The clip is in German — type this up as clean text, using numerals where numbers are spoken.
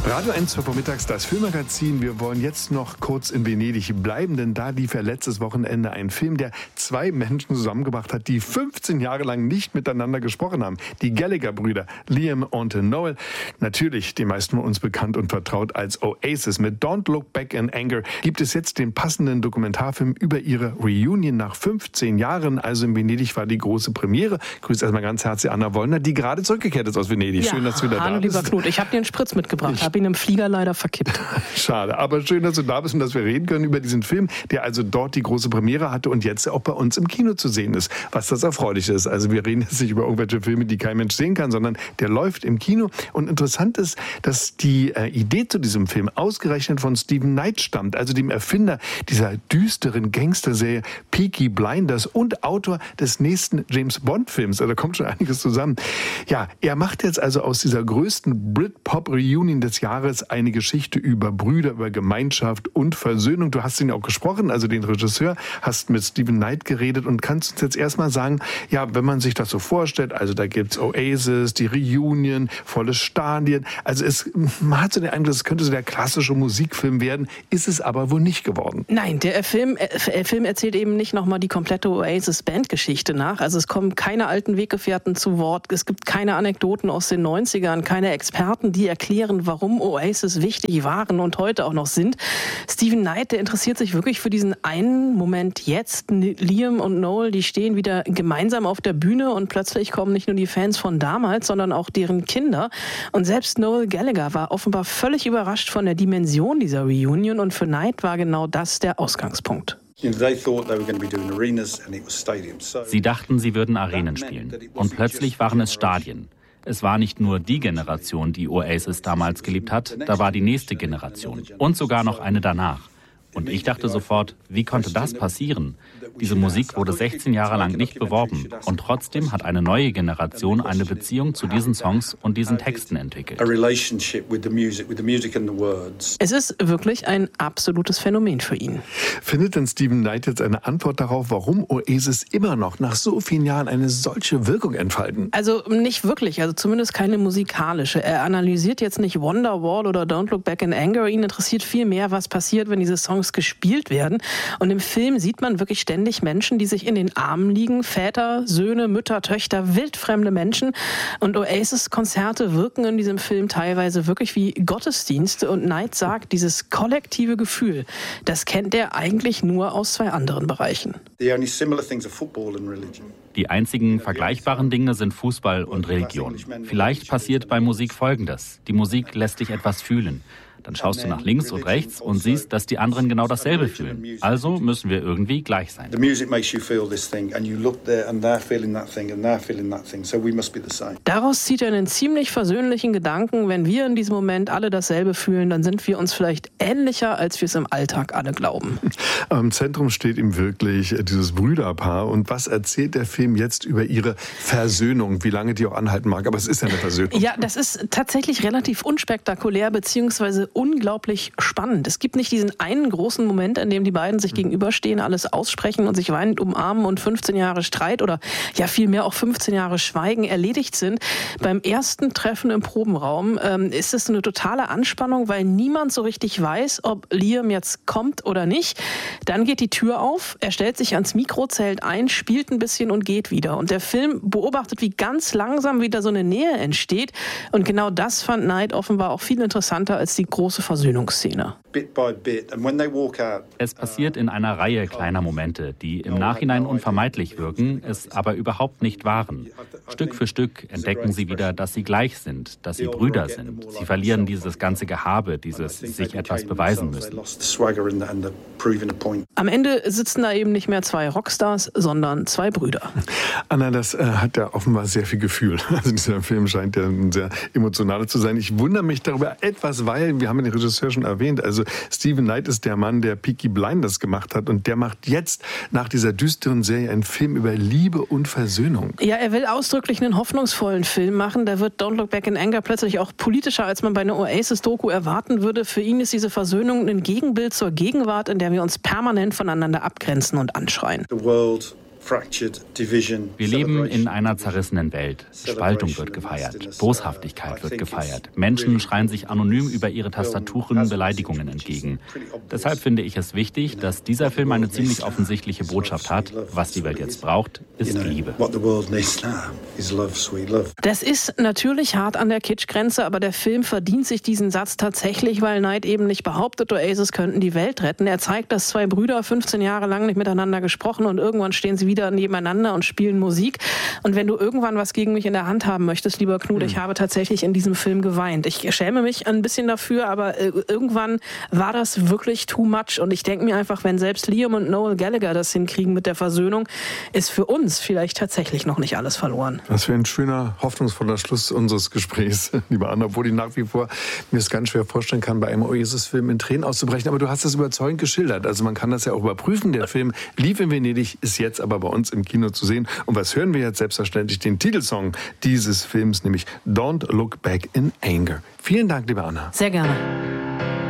Radio 1 zur Vormittags, das Filmmagazin. Wir wollen jetzt noch kurz in Venedig bleiben, denn da lief ja letztes Wochenende ein Film, der zwei Menschen zusammengebracht hat, die 15 Jahre lang nicht miteinander gesprochen haben. Die Gallagher-Brüder, Liam und Noel. Natürlich die meisten von uns bekannt und vertraut als Oasis. Mit Don't Look Back in Anger gibt es jetzt den passenden Dokumentarfilm über ihre Reunion nach 15 Jahren. Also in Venedig war die große Premiere. Grüß erstmal ganz herzlich Anna Wollner, die gerade zurückgekehrt ist aus Venedig. Ja, schön, dass du wieder da bist. Hallo lieber Knut, ich habe dir einen Spritz mitgebracht, habe ihn im Flieger leider verkippt. Schade, aber schön, dass du da bist und dass wir reden können über diesen Film, der also dort die große Premiere hatte und jetzt auch bei uns im Kino zu sehen ist, was das erfreulich ist. Also wir reden jetzt nicht über irgendwelche Filme, die kein Mensch sehen kann, sondern der läuft im Kino. Und interessant ist, dass die Idee zu diesem Film ausgerechnet von Steven Knight stammt, also dem Erfinder dieser düsteren Gangsterserie Peaky Blinders und Autor des nächsten James-Bond-Films. Also da kommt schon einiges zusammen. Ja, er macht jetzt also aus dieser größten Brit-Pop-Reunion des Jahres eine Geschichte über Brüder, über Gemeinschaft und Versöhnung. Du hast ihn ja auch gesprochen, also den Regisseur, hast mit Steven Knight geredet und kannst uns jetzt erstmal sagen, ja, wenn man sich das so vorstellt, also da gibt's Oasis, die Reunion, volle Stadien, also man hat so den Eindruck, es könnte so der klassische Musikfilm werden, ist es aber wohl nicht geworden. Nein, der Film erzählt eben nicht nochmal die komplette Oasis-Bandgeschichte nach, also es kommen keine alten Weggefährten zu Wort, es gibt keine Anekdoten aus den 90ern, keine Experten, die erklären, warum Oasis wichtig waren und heute auch noch sind. Steven Knight, der interessiert sich wirklich für diesen einen Moment jetzt. Liam und Noel, die stehen wieder gemeinsam auf der Bühne und plötzlich kommen nicht nur die Fans von damals, sondern auch deren Kinder. Und selbst Noel Gallagher war offenbar völlig überrascht von der Dimension dieser Reunion und für Knight war genau das der Ausgangspunkt. Sie dachten, sie würden Arenen spielen. Und plötzlich waren es Stadien. Es war nicht nur die Generation, die Oasis damals geliebt hat, da war die nächste Generation und sogar noch eine danach. Und ich dachte sofort, wie konnte das passieren? Diese Musik wurde 16 Jahre lang nicht beworben und trotzdem hat eine neue Generation eine Beziehung zu diesen Songs und diesen Texten entwickelt. Es ist wirklich ein absolutes Phänomen für ihn. Findet denn Steven Knight jetzt eine Antwort darauf, warum Oasis immer noch nach so vielen Jahren eine solche Wirkung entfalten? Also nicht wirklich, also zumindest keine musikalische. Er analysiert jetzt nicht Wonderwall oder Don't Look Back in Anger. Ihn interessiert viel mehr, was passiert, wenn diese Songs gespielt werden. Und im Film sieht man wirklich ständig Menschen, die sich in den Armen liegen. Väter, Söhne, Mütter, Töchter, wildfremde Menschen. Und Oasis-Konzerte wirken in diesem Film teilweise wirklich wie Gottesdienste. Und Knight sagt, dieses kollektive Gefühl, das kennt er eigentlich nur aus zwei anderen Bereichen. Die einzigen vergleichbaren Dinge sind Fußball und Religion. Vielleicht passiert bei Musik Folgendes. Die Musik lässt dich etwas fühlen. Dann schaust du nach links und rechts und siehst, dass die anderen genau dasselbe fühlen. Also müssen wir irgendwie gleich sein. Daraus zieht er einen ziemlich versöhnlichen Gedanken. Wenn wir in diesem Moment alle dasselbe fühlen, dann sind wir uns vielleicht ähnlicher, als wir es im Alltag alle glauben. Im Zentrum steht ihm wirklich dieses Brüderpaar. Und was erzählt der Film jetzt über ihre Versöhnung? Wie lange die auch anhalten mag, aber es ist ja eine Versöhnung. Ja, das ist tatsächlich relativ unspektakulär, beziehungsweise unglaublich spannend. Es gibt nicht diesen einen großen Moment, in dem die beiden sich gegenüberstehen, alles aussprechen und sich weinend umarmen und 15 Jahre Streit oder ja vielmehr auch 15 Jahre Schweigen erledigt sind. Beim ersten Treffen im Probenraum ist es eine totale Anspannung, weil niemand so richtig weiß, ob Liam jetzt kommt oder nicht. Dann geht die Tür auf, er stellt sich ans Mikro, zählt ein, spielt ein bisschen und geht wieder. Und der Film beobachtet, wie ganz langsam wieder so eine Nähe entsteht. Und genau das fand Knight offenbar auch viel interessanter als die große Versöhnungsszene. Es passiert in einer Reihe kleiner Momente, die im Nachhinein unvermeidlich wirken, es aber überhaupt nicht waren. Stück für Stück entdecken sie wieder, dass sie gleich sind, dass sie Brüder sind. Sie verlieren dieses ganze Gehabe, dieses sich etwas beweisen müssen. Am Ende sitzen da eben nicht mehr zwei Rockstars, sondern zwei Brüder. Anna, das hat ja offenbar sehr viel Gefühl. Also dieser Film scheint ja ein sehr emotionaler zu sein. Ich wundere mich darüber etwas, weil, wir haben den Regisseur schon erwähnt, also Steven Knight ist der Mann, der Peaky Blinders gemacht hat und der macht jetzt nach dieser düsteren Serie einen Film über Liebe und Versöhnung. Ja, er will ausdrücklich einen hoffnungsvollen Film machen. Da wird Don't Look Back in Anger plötzlich auch politischer, als man bei einer Oasis-Doku erwarten würde. Für ihn ist diese Versöhnung ein Gegenbild zur Gegenwart, in der wir uns permanent voneinander abgrenzen und anschreien. Wir leben in einer zerrissenen Welt. Spaltung wird gefeiert, Boshaftigkeit wird gefeiert. Menschen schreien sich anonym über ihre Tastaturen Beleidigungen entgegen. Deshalb finde ich es wichtig, dass dieser Film eine ziemlich offensichtliche Botschaft hat. Was die Welt jetzt braucht, ist Liebe. Das ist natürlich hart an der Kitschgrenze, aber der Film verdient sich diesen Satz tatsächlich, weil Knight eben nicht behauptet, Oasis könnten die Welt retten. Er zeigt, dass zwei Brüder 15 Jahre lang nicht miteinander gesprochen und irgendwann stehen sie wieder nebeneinander und spielen Musik. Und wenn du irgendwann was gegen mich in der Hand haben möchtest, lieber Knut, ich habe tatsächlich in diesem Film geweint. Ich schäme mich ein bisschen dafür, aber irgendwann war das wirklich too much. Und ich denke mir einfach, wenn selbst Liam und Noel Gallagher das hinkriegen mit der Versöhnung, ist für uns vielleicht tatsächlich noch nicht alles verloren. Das wäre ein schöner, hoffnungsvoller Schluss unseres Gesprächs, lieber Anna, obwohl ich nach wie vor mir es ganz schwer vorstellen kann, bei einem Oasis-Film in Tränen auszubrechen. Aber du hast das überzeugend geschildert. Also man kann das ja auch überprüfen. Der Film lief in Venedig, ist jetzt aber bei uns im Kino zu sehen. Und was hören wir jetzt? Selbstverständlich den Titelsong dieses Films, nämlich Don't Look Back in Anger. Vielen Dank, liebe Anna. Sehr gerne.